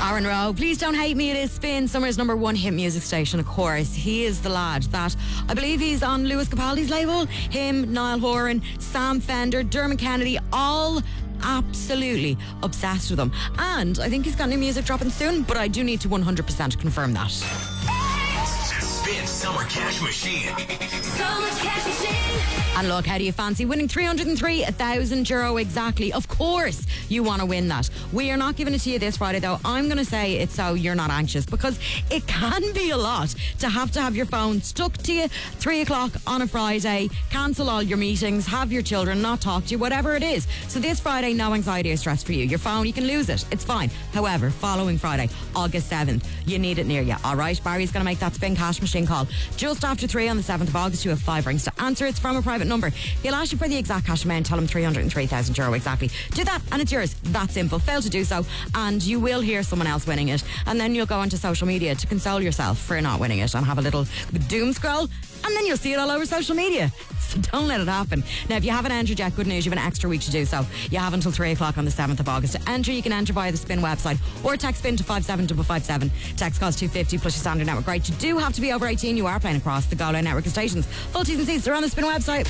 Aaron Rowe, please don't hate me. It is Spin, Summer's #1 hit music station, of course. He is the lad that, I believe he's on Lewis Capaldi's label. Him, Niall Horan, Sam Fender, Dermot Kennedy, all absolutely obsessed with him. And I think he's got new music dropping soon, but I do need to 100% confirm that. Spin Summer Cash Machine. Summer Cash Machine. And look, how do you fancy winning €303,000 exactly? Of course you want to win that. We are not giving it to you this Friday, though. I'm going to say it so you're not anxious, because it can be a lot to have your phone stuck to you 3 o'clock on a Friday, cancel all your meetings, have your children not talk to you, whatever it is. So this Friday, no anxiety or stress for you. Your phone, you can lose it. It's fine. However, following Friday, August 7th, you need it near you. All right, Barry's going to make that Spin Cash Machine call just after 3 on the 7th of August. You have 5 rings to answer. It's from a private number. He'll ask you for the exact cash amount. Tell him €303,000 exactly. Do that and it's yours. That simple. Fail to do so and you will hear someone else winning it, and then you'll go onto social media to console yourself for not winning it and have a little doom scroll, and then you'll see it all over social media. So don't let it happen. Now, if you haven't entered yet, good news, you have an extra week to do so. You have until 3 o'clock on the 7th of August to enter. You can enter via the Spin website or text Spin to 57557. Text costs $2.50 plus your standard network rate. You do have to be over 18. You are playing across the Go Line network of stations. Full T's and C's are on the Spin website.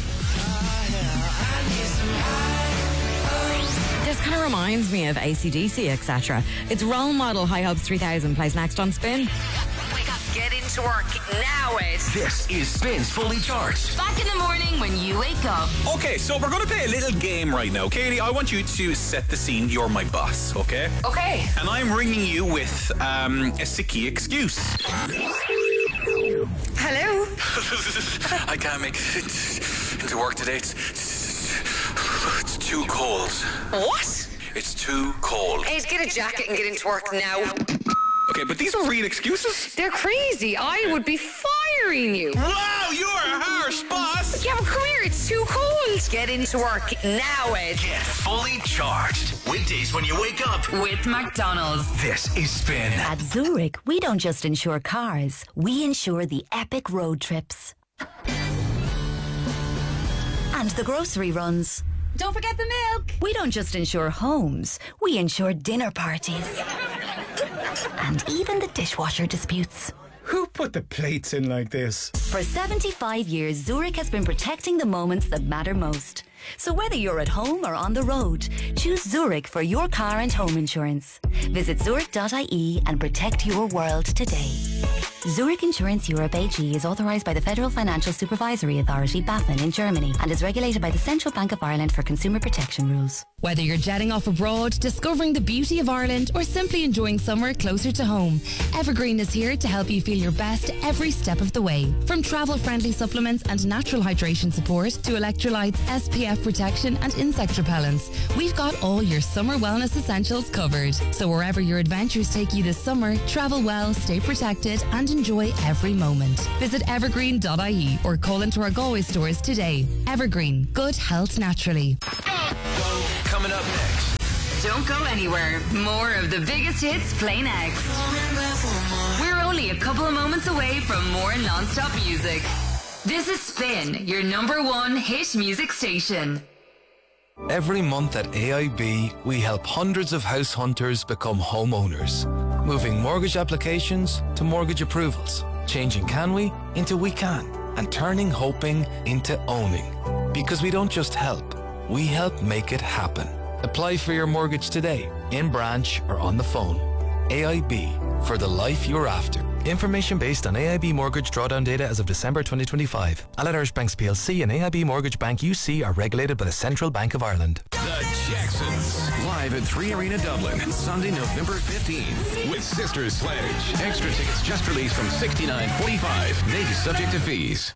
This kind of reminds me of AC/DC, etc. It's Role Model High Hopes 3000 plays next on Spin. Wake up, get into work now, Ed. This is Spin's Fully Charged. Back in the morning when you wake up. Okay, so we're going to play a little game right now. Katie, I want you to set the scene. You're my boss, okay? Okay. And I'm ringing you with a sicky excuse. Hello? I can't make it into work today. It's too cold. What? It's too cold. Ed, get a jacket and get into work now. Okay, but these are real excuses. They're crazy. I would be firing you. Wow, you're a harsh boss. Yeah, but come here. It's too cold. Get into work now, Ed. Get fully charged. Weekdays when you wake up. With McDonald's. This is Spin. At Zurich, we don't just insure cars, we insure the epic road trips. And the grocery runs. Don't forget the milk. We don't just insure homes, we insure dinner parties. And even the dishwasher disputes. Who put the plates in like this? For 75 years, Zurich has been protecting the moments that matter most. So whether you're at home or on the road, choose Zurich for your car and home insurance. Visit zurich.ie and protect your world today. Zurich Insurance Europe AG is authorised by the Federal Financial Supervisory Authority, BaFin, in Germany, and is regulated by the Central Bank of Ireland for consumer protection rules. Whether you're jetting off abroad, discovering the beauty of Ireland, or simply enjoying summer closer to home, Evergreen is here to help you feel your best every step of the way. From travel-friendly supplements and natural hydration support to electrolytes, SPF protection and insect repellents, we've got all your summer wellness essentials covered. So wherever your adventures take you this summer, travel well, stay protected and enjoy every moment. Visit evergreen.ie or call into our Galway stores today. Evergreen, good health naturally. Coming up next. Don't go anywhere. More of the biggest hits play next. We're only a couple of moments away from more non-stop music. This is Spin, your #1 hit music station. Every month at AIB, we help hundreds of house hunters become homeowners, moving mortgage applications to mortgage approvals, changing can we into we can, and turning hoping into owning. Because we don't just help, we help make it happen. Apply for your mortgage today, in branch or on the phone. AIB, for the life you're after. Information based on AIB mortgage drawdown data as of December 2025. Allied Irish Banks PLC and AIB Mortgage Bank UC are regulated by the Central Bank of Ireland. The Jacksons. Live at 3 Arena Dublin, Sunday, November 15th. With Sisters Sledge. Extra tickets just released from $69.45. May be subject to fees.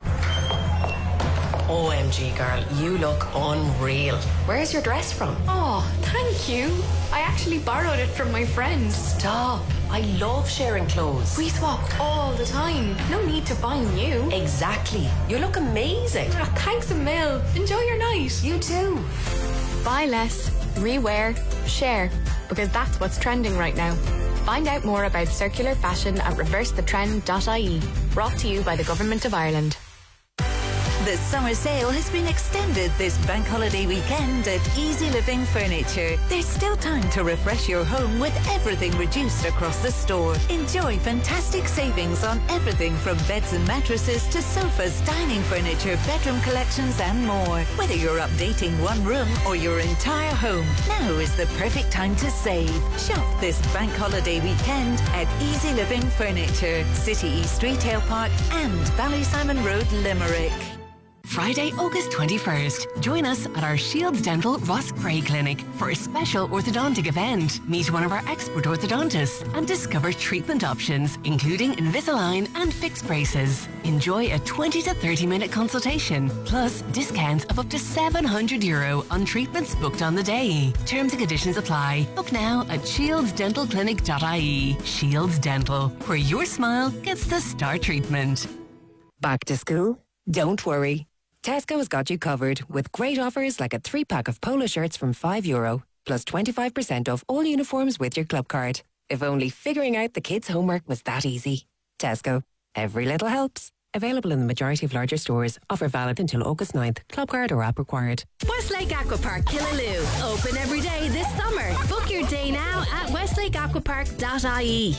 OMG, girl, you look unreal. Where's your dress from? Oh, thank you. I actually borrowed it from my friend. Stop. I love sharing clothes. We swap all the time. No need to buy new. Exactly. You look amazing. Oh, thanks a mil. Enjoy your night. You too. Buy less, rewear, share, because that's what's trending right now. Find out more about circular fashion at reversethetrend.ie. Brought to you by the Government of Ireland. The summer sale has been extended this bank holiday weekend at Easy Living Furniture. There's still time to refresh your home with everything reduced across the store. Enjoy fantastic savings on everything from beds and mattresses to sofas, dining furniture, bedroom collections and more. Whether you're updating one room or your entire home, now is the perfect time to save. Shop this bank holiday weekend at Easy Living Furniture, City East Retail Park and Ballysimon Road, Limerick. Friday, August 21st. Join us at our Shields Dental Ross Gray Clinic for a special orthodontic event. Meet one of our expert orthodontists and discover treatment options, including Invisalign and fixed braces. Enjoy a 20 to 30 minute consultation, plus discounts of up to €700 on treatments booked on the day. Terms and conditions apply. Book now at shieldsdentalclinic.ie. Shields Dental, where your smile gets the star treatment. Back to school? Don't worry. Tesco has got you covered with great offers like a 3-pack of polo shirts from €5, plus 25% off all uniforms with your club card. If only figuring out the kids' homework was that easy. Tesco. Every little helps. Available in the majority of larger stores. Offer valid until August 9th. Club card or app required. Westlake Aquapark Killaloe. Open every day this summer. Book your day now at westlakeaquapark.ie.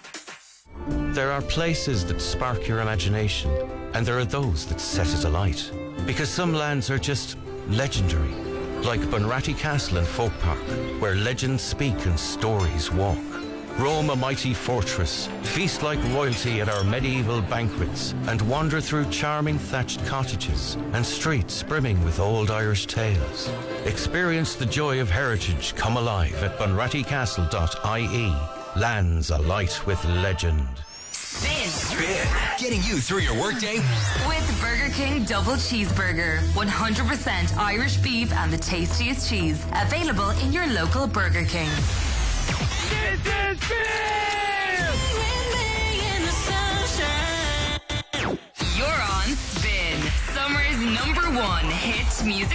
There are places that spark your imagination, and there are those that set it alight. Because some lands are just legendary, like Bunratty Castle and Folk Park, where legends speak and stories walk. Roam a mighty fortress, feast like royalty at our medieval banquets, and wander through charming thatched cottages and streets brimming with old Irish tales. Experience the joy of heritage come alive at bunrattycastle.ie. Lands alight with legend. Spin. Getting you through your workday With Burger King Double Cheeseburger. 100% Irish beef and the tastiest cheese. Available in your local Burger King. This is You're on Spin. Summer's #1 hit music.